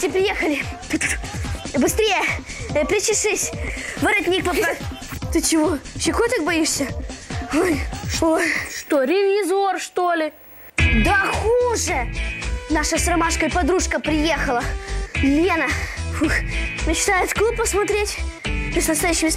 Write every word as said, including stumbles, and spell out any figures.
Почти приехали. Быстрее, э, причешись. Воротник поправь. Ты чего, щекой так боишься? Ой, что? Что, ревизор, что ли? Да хуже! Наша с Ромашкой подружка приехала. Лена. Фух, мечтает клуб посмотреть. И с настоящими